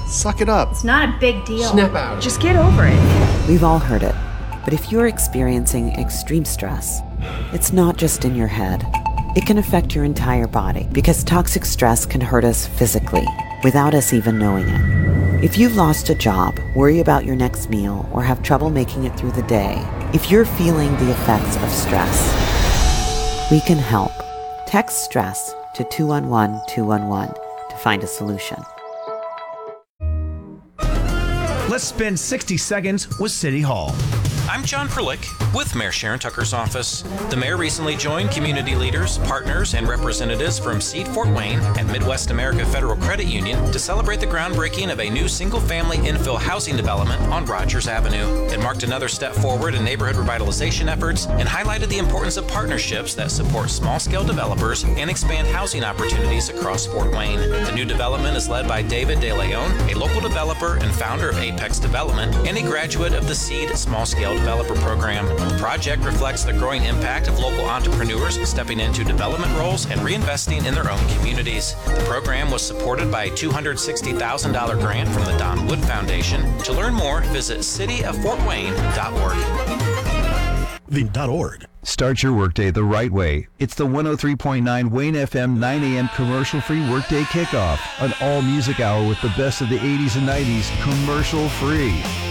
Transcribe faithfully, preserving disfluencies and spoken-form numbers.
Suck it up. It's not a big deal. Snap out. Just get over it. We've all heard it. But if you're experiencing extreme stress, it's not just in your head. It can affect your entire body because toxic stress can hurt us physically without us even knowing it. If you've lost a job, worry about your next meal, or have trouble making it through the day, if you're feeling the effects of stress, we can help. Text STRESS to two one one two one one to find a solution. Let's spend sixty seconds with City Hall. I'm John Perlick with Mayor Sharon Tucker's office. The mayor recently joined community leaders, partners, and representatives from Seed Fort Wayne and Midwest America Federal Credit Union to celebrate the groundbreaking of a new single-family infill housing development on Rogers Avenue. It marked another step forward in neighborhood revitalization efforts and highlighted the importance of partnerships that support small-scale developers and expand housing opportunities across Fort Wayne. The new development is led by David De Leon, a local developer and founder of Apex Development and a graduate of the Seed Small-Scale Developer Program. The project reflects the growing impact of local entrepreneurs stepping into development roles and reinvesting in their own communities. The program was supported by a two hundred sixty thousand dollars grant from the Don Wood Foundation. To learn more, visit city of fort wayne dot org. The .org. Start your workday the right way. It's the one oh three point nine Wayne F M nine a.m. commercial-free workday kickoff. An all-music hour with the best of the eighties and nineties, commercial-free.